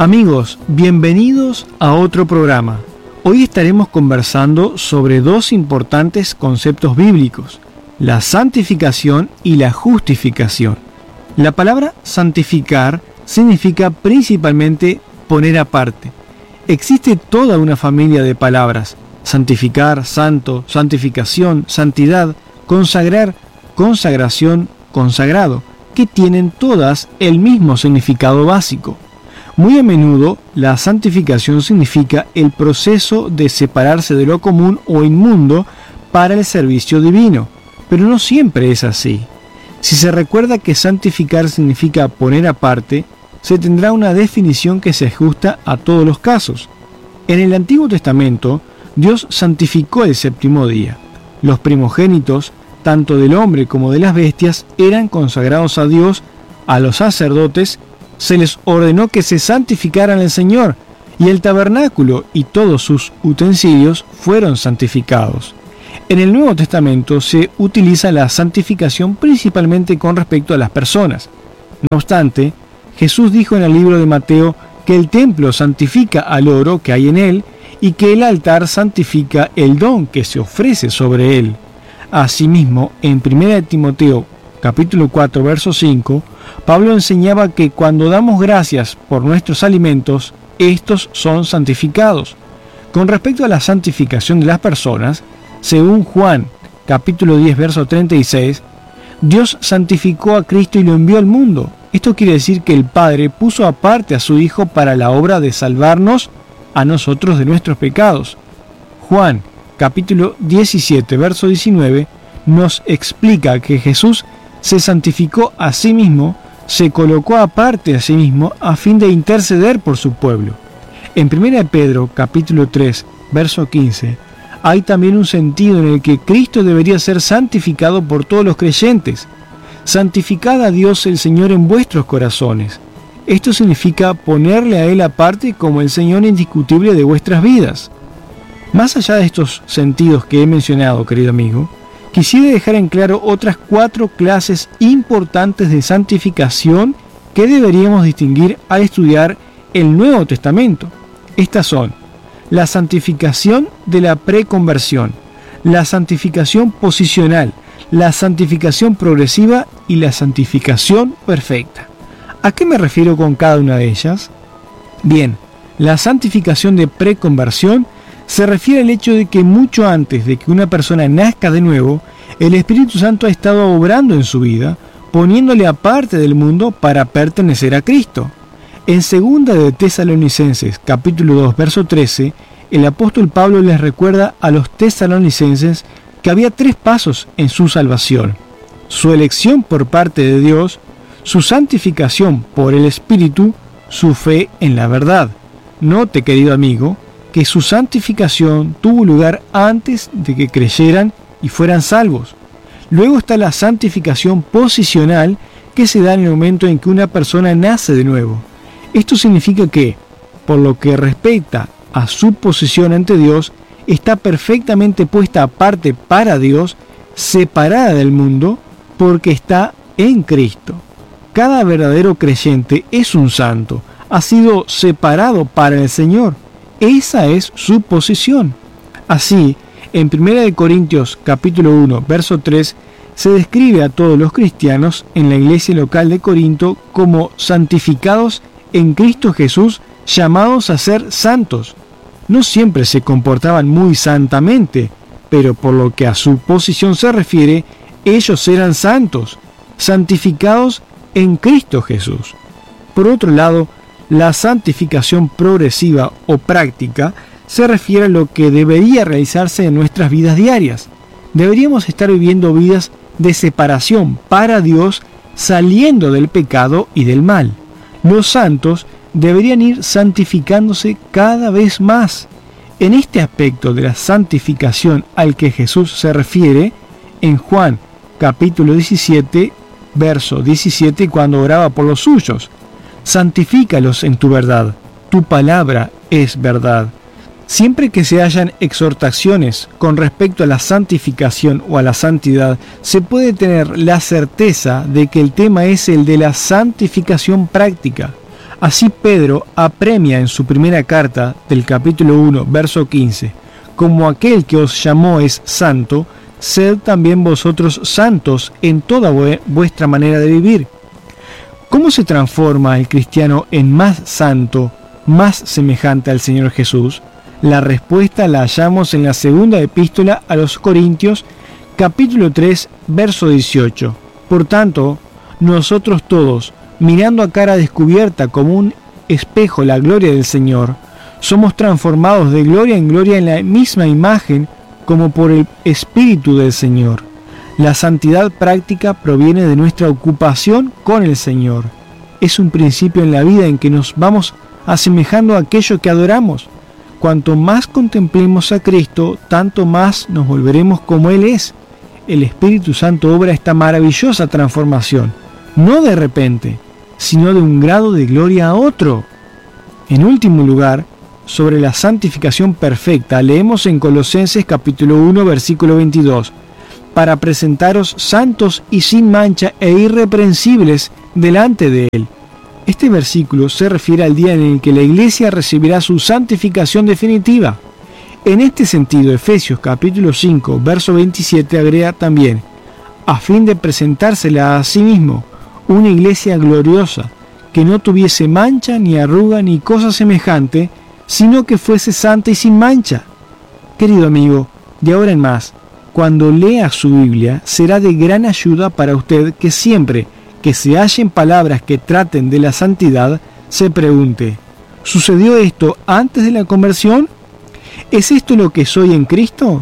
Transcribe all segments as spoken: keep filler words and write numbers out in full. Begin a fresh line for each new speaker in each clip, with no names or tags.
Amigos, bienvenidos a otro programa. Hoy estaremos conversando sobre dos importantes conceptos bíblicos, la santificación y la justificación. La palabra santificar significa principalmente poner aparte. Existe toda una familia de palabras: santificar, santo, santificación, santidad, consagrar, consagración, consagrado, que tienen todas el mismo significado básico. Muy a menudo, la santificación significa el proceso de separarse de lo común o inmundo para el servicio divino, pero no siempre es así. Si se recuerda que santificar significa poner aparte, se tendrá una definición que se ajusta a todos los casos. En el Antiguo Testamento, Dios santificó el séptimo día. Los primogénitos, tanto del hombre como de las bestias, eran consagrados a Dios. A los sacerdotes se les ordenó que se santificaran al Señor, y el tabernáculo y todos sus utensilios fueron santificados. En el Nuevo Testamento se utiliza la santificación principalmente con respecto a las personas. No obstante, Jesús dijo en el libro de Mateo que el templo santifica al oro que hay en él y que el altar santifica el don que se ofrece sobre él. Asimismo, en primera de Timoteo capítulo cuatro, verso cinco, Pablo enseñaba que cuando damos gracias por nuestros alimentos, estos son santificados. Con respecto a la santificación de las personas, según Juan capítulo diez, verso treinta y seis, Dios santificó a Cristo y lo envió al mundo. Esto quiere decir que el Padre puso aparte a su Hijo para la obra de salvarnos a nosotros de nuestros pecados. Juan capítulo diecisiete, verso diecinueve, nos explica que Jesús se santificó a sí mismo, se colocó aparte a sí mismo a fin de interceder por su pueblo. En primera de Pedro capítulo tres, verso quince, hay también un sentido en el que Cristo debería ser santificado por todos los creyentes. Santificad a Dios el Señor en vuestros corazones. Esto significa ponerle a Él aparte como el Señor indiscutible de vuestras vidas. Más allá de estos sentidos que he mencionado, querido amigo, quisiera dejar en claro otras cuatro clases importantes de santificación que deberíamos distinguir al estudiar el Nuevo Testamento. Estas son la santificación de la preconversión, la santificación posicional, la santificación progresiva y la santificación perfecta. ¿A qué me refiero con cada una de ellas? Bien, la santificación de preconversión se refiere al hecho de que mucho antes de que una persona nazca de nuevo, el Espíritu Santo ha estado obrando en su vida, poniéndole aparte del mundo para pertenecer a Cristo. En segunda de Tesalonicenses, capítulo dos, verso trece, el apóstol Pablo les recuerda a los tesalonicenses que había tres pasos en su salvación: su elección por parte de Dios, su santificación por el Espíritu, su fe en la verdad. Note, querido amigo, que su santificación tuvo lugar antes de que creyeran y fueran salvos. Luego está la santificación posicional, que se da en el momento en que una persona nace de nuevo. Esto significa que, por lo que respecta a su posición ante Dios, está perfectamente puesta aparte para Dios, separada del mundo, porque está en Cristo. Cada verdadero creyente es un santo, ha sido separado para el Señor. Esa es su posición. Así, en primera de Corintios capítulo uno, verso tres, se describe a todos los cristianos en la iglesia local de Corinto como santificados en Cristo Jesús, llamados a ser santos. No siempre se comportaban muy santamente, pero por lo que a su posición se refiere, ellos eran santos, santificados en Cristo Jesús. Por otro lado, la santificación progresiva o práctica se refiere a lo que debería realizarse en nuestras vidas diarias. Deberíamos estar viviendo vidas de separación para Dios, saliendo del pecado y del mal. Los santos deberían ir santificándose cada vez más. En este aspecto de la santificación al que Jesús se refiere, en Juan capítulo diecisiete, verso diecisiete, cuando oraba por los suyos: santifícalos en tu verdad, tu palabra es verdad. Siempre que se hallan exhortaciones con respecto a la santificación o a la santidad, se puede tener la certeza de que el tema es el de la santificación práctica. Así Pedro apremia en su primera carta del capítulo uno, verso quince, como aquel que os llamó es santo, sed también vosotros santos en toda vuestra manera de vivir. ¿Cómo se transforma el cristiano en más santo, más semejante al Señor Jesús? La respuesta la hallamos en la segunda epístola a los Corintios, capítulo tres, verso dieciocho. Por tanto, nosotros todos, mirando a cara descubierta como un espejo la gloria del Señor, somos transformados de gloria en gloria en la misma imagen como por el Espíritu del Señor. La santidad práctica proviene de nuestra ocupación con el Señor. Es un principio en la vida en que nos vamos asemejando a aquello que adoramos. Cuanto más contemplemos a Cristo, tanto más nos volveremos como Él es. El Espíritu Santo obra esta maravillosa transformación, no de repente, sino de un grado de gloria a otro. En último lugar, sobre la santificación perfecta, leemos en Colosenses capítulo uno, versículo veintidós, para presentaros santos y sin mancha e irreprensibles delante de Él. Este versículo se refiere al día en el que la Iglesia recibirá su santificación definitiva. En este sentido, Efesios capítulo cinco, verso veintisiete agrega también, a fin de presentársela a sí mismo, una iglesia gloriosa, que no tuviese mancha, ni arruga, ni cosa semejante, sino que fuese santa y sin mancha. Querido amigo, de ahora en más, cuando lea su Biblia, será de gran ayuda para usted que siempre que se hallen palabras que traten de la santidad, se pregunte, ¿sucedió esto antes de la conversión? ¿Es esto lo que soy en Cristo?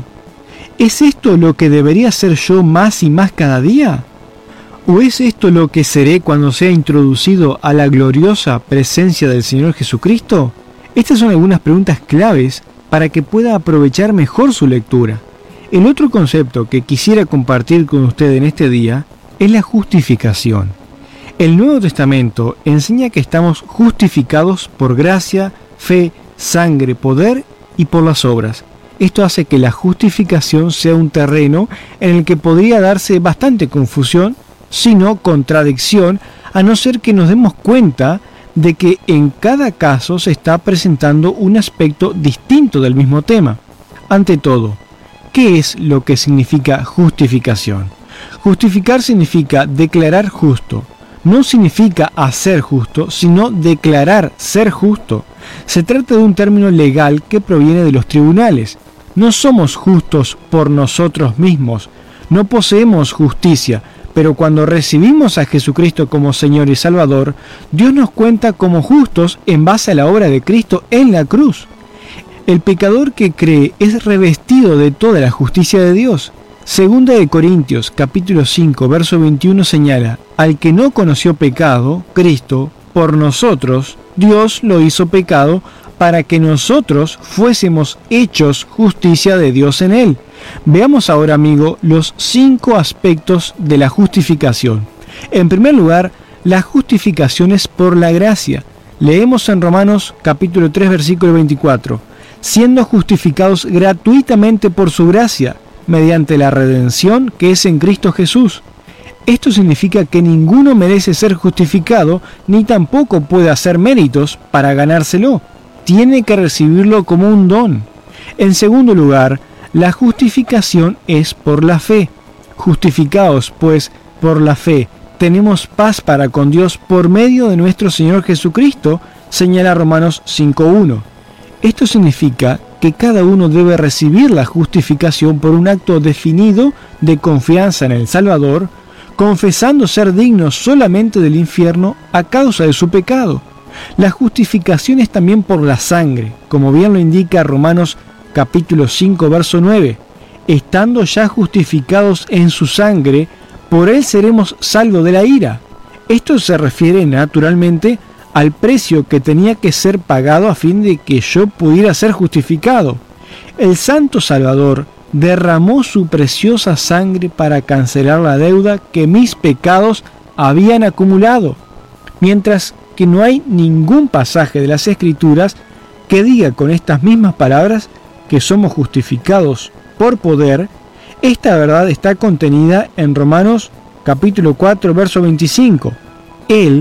¿Es esto lo que debería ser yo más y más cada día? ¿O es esto lo que seré cuando sea introducido a la gloriosa presencia del Señor Jesucristo? Estas son algunas preguntas claves para que pueda aprovechar mejor su lectura. El otro concepto que quisiera compartir con usted en este día es la justificación. El Nuevo Testamento enseña que estamos justificados por gracia, fe, sangre, poder y por las obras. Esto hace que la justificación sea un terreno en el que podría darse bastante confusión, sino contradicción, a no ser que nos demos cuenta de que en cada caso se está presentando un aspecto distinto del mismo tema. Ante todo, ¿qué es lo que significa justificación? Justificar significa declarar justo. No significa hacer justo, sino declarar ser justo. Se trata de un término legal que proviene de los tribunales. No somos justos por nosotros mismos, no poseemos justicia, pero cuando recibimos a Jesucristo como Señor y Salvador, Dios nos cuenta como justos en base a la obra de Cristo en la cruz. El pecador que cree es revestido de toda la justicia de Dios. Segunda de Corintios, capítulo cinco, verso veintiuno señala, al que no conoció pecado, Cristo, por nosotros, Dios lo hizo pecado para que nosotros fuésemos hechos justicia de Dios en él. Veamos ahora, amigo, los cinco aspectos de la justificación. En primer lugar, la justificación es por la gracia. Leemos en Romanos capítulo tres, versículo veinticuatro, siendo justificados gratuitamente por su gracia, mediante la redención que es en Cristo Jesús. Esto significa que ninguno merece ser justificado, ni tampoco puede hacer méritos para ganárselo. Tiene que recibirlo como un don. En segundo lugar, la justificación es por la fe. Justificados, pues, por la fe, tenemos paz para con Dios por medio de nuestro Señor Jesucristo, señala Romanos cinco uno. Esto significa que cada uno debe recibir la justificación por un acto definido de confianza en el Salvador, confesando ser digno solamente del infierno a causa de su pecado. La justificación es también por la sangre, como bien lo indica Romanos capítulo cinco, verso nueve. Estando ya justificados en su sangre, por él seremos salvos de la ira. Esto se refiere naturalmente al precio que tenía que ser pagado a fin de que yo pudiera ser justificado. El Santo Salvador derramó su preciosa sangre para cancelar la deuda que mis pecados habían acumulado, mientras que no hay ningún pasaje de las Escrituras que diga con estas mismas palabras que somos justificados por poder. Esta verdad está contenida en Romanos capítulo cuatro, verso veinticinco. Él,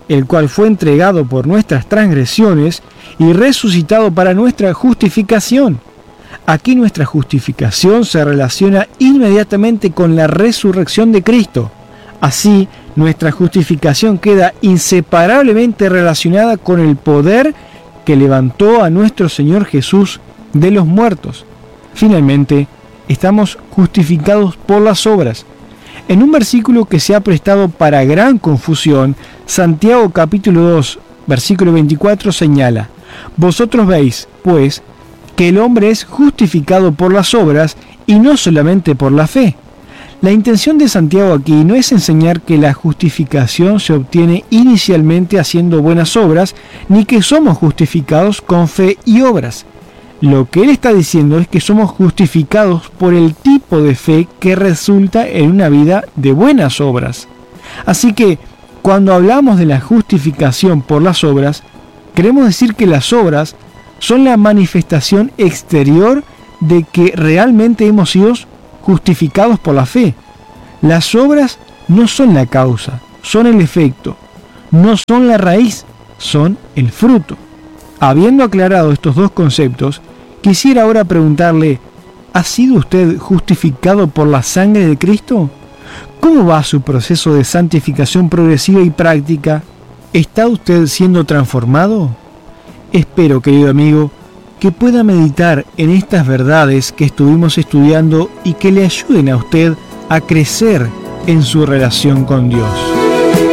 el cual fue entregado por nuestras transgresiones y resucitado para nuestra justificación. Aquí nuestra justificación se relaciona inmediatamente con la resurrección de Cristo. Así, nuestra justificación queda inseparablemente relacionada con el poder que levantó a nuestro Señor Jesús de los muertos. Finalmente, estamos justificados por las obras. En un versículo que se ha prestado para gran confusión, Santiago capítulo dos, versículo veinticuatro señala: Vosotros veis, pues, que el hombre es justificado por las obras y no solamente por la fe. La intención de Santiago aquí no es enseñar que la justificación se obtiene inicialmente haciendo buenas obras, ni que somos justificados con fe y obras. Lo que él está diciendo es que somos justificados por el tipo de fe que resulta en una vida de buenas obras. Así que, cuando hablamos de la justificación por las obras, queremos decir que las obras son la manifestación exterior de que realmente hemos sido justificados por la fe. Las obras no son la causa, son el efecto. No son la raíz, son el fruto. Habiendo aclarado estos dos conceptos, quisiera ahora preguntarle: ¿ha sido usted justificado por la sangre de Cristo? ¿Cómo va su proceso de santificación progresiva y práctica? ¿Está usted siendo transformado? Espero, querido amigo, que pueda meditar en estas verdades que estuvimos estudiando y que le ayuden a usted a crecer en su relación con Dios.